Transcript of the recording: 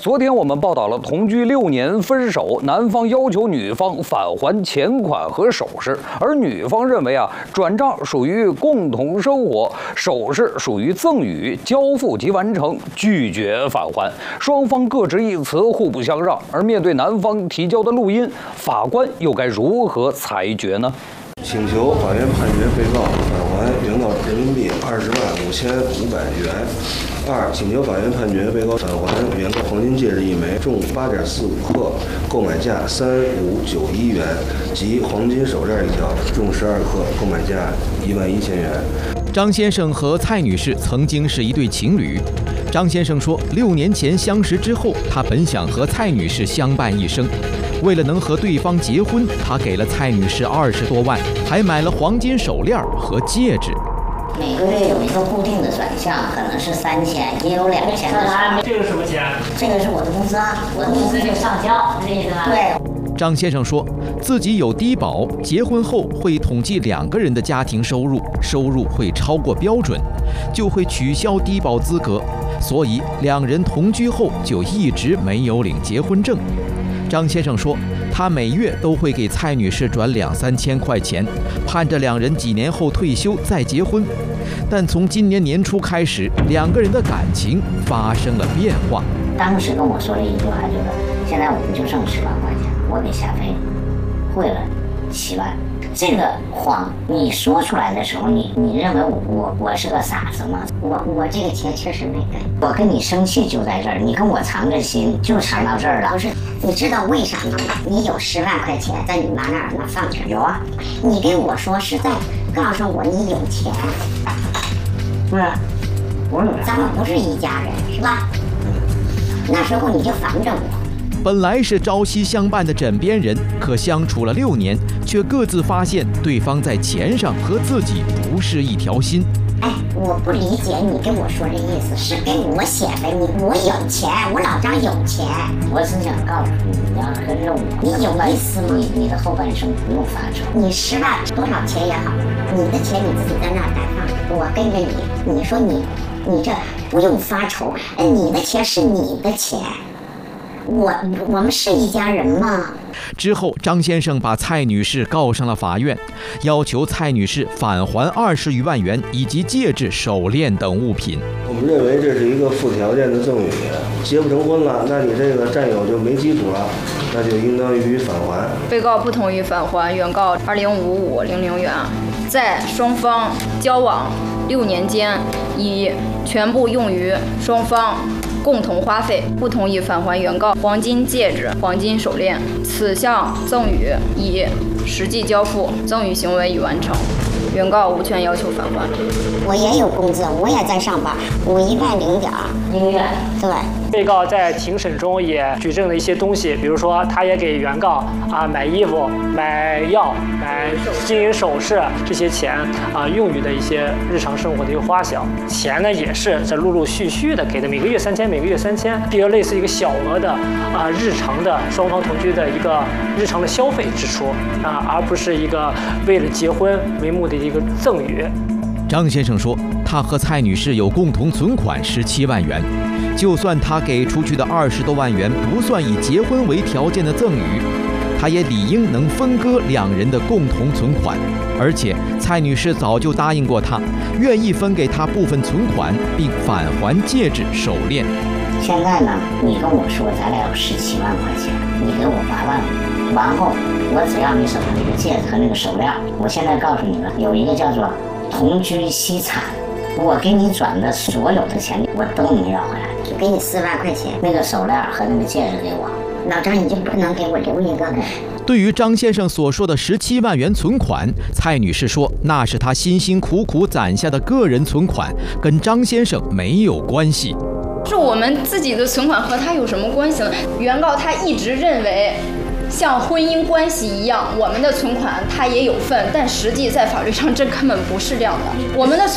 昨天我们报道了同居6年分手，男方要求女方返还钱款和首饰，而女方认为转账属于共同生活，首饰属于赠与，交付即完成，拒绝返还。双方各执一词，互不相让。而面对男方提交的录音，法官又该如何裁决呢？ 请求法院判决被告返还原告人民币20.55万元。2. 请求法院判决被告返还原告黄金戒指1枚，重8.45克，购买价3591元，及黄金手链1条，重12克，购买价11000元。 张先生和蔡女士曾经是一对情侣。张先生说，6年前相识之后，他本想和蔡女士相伴一生。为了能和对方结婚，他给了蔡女士20多万，还买了黄金手链和戒指。 每个月有一个固定的转项，可能是3000，也有2000的。 这个什么钱？ 这个是我的工资啊， 我的工资就上交，这意思吧？ 对。 张先生说，自己有低保，结婚后会统计2个人的家庭收入，收入会超过标准，就会取消低保资格，所以2人同居后就一直没有领结婚证。张先生说，他每月都会给蔡女士转2-3千块钱，盼着2人几年后退休再结婚。但从今年年初开始，2个人的感情发生了变化。 当时跟我说了一句话，就是现在我们就剩10万块钱，我给下飞汇了7万。这个谎你说出来的时候，你认为我是个傻子吗？我这个钱确实没给，我跟你生气就在这儿，你跟我藏着心就藏到这儿了。不是，你知道为啥吗？你有10万块钱在你妈那儿放着。有啊，你跟我说是在告诉我你有钱，不是？咱们不是一家人，是吧？那时候你就烦着我。 本来是朝夕相伴的枕边人，可相处了6年，却各自发现对方在钱上和自己不是一条心。 哎，我不理解你跟我说这意思，是给我显摆我有钱，我老张有钱。我只想告诉你，你要跟着我，你有意思吗？你的后半生不用发愁。你10万多少钱也好，你的钱你自己在那儿摆放，我跟着你。你说你这不用发愁，你的钱是你的钱。我们是一家人吗？ 之后，张先生把蔡女士告上了法院，要求蔡女士返还20余万元以及戒指、手链等物品。 我们认为这是一个附条件的赠与，结不成婚了，那你这个占有就没基础了，那就应当予以返还。 被告不同意返还原告205500元，在双方交往6年间，已全部用于双方共同花费，不同意返还原告黄金戒指、黄金手链。此项赠与已实际交付，赠与行为已完成，原告无权要求返还。 我也有工资，我也在上班，我1万0点1个月。对。 被告在庭审中也举证了一些东西，比如说他也给原告买衣服、买药、买金银首饰这些钱用于的一些日常生活的一个花销。钱呢也是这陆陆续续的给的，每个月3000，每个月3000，这个类似一个小额的日常的双方同居的一个日常的消费支出而不是一个为了结婚为目的的一个赠与。 张先生说，他和蔡女士有共同存款17万元，就算他给出去的20多万元不算以结婚为条件的赠与，他也理应能分割2人的共同存款。而且蔡女士早就答应过他，愿意分给他部分存款，并返还戒指、手链。 现在呢，你跟我说咱俩有17万块钱，你给我8万，完后我只要你手上那个戒指和那个手链。我现在告诉你了，有一个叫做同居惜产，我给你转的所有的钱我都能要回来，就给你4万块钱，那个手链和那个戒指给我。老张，你就不能给我留一个吗？ 对于张先生所说的17万元存款，蔡女士说那是她辛辛苦苦攒下的个人存款，跟张先生没有关系。 是我们自己的存款和他有什么关系呢？原告他一直认为像婚姻关系一样，我们的存款他也有份，但实际在法律上这根本不是这样的。我们的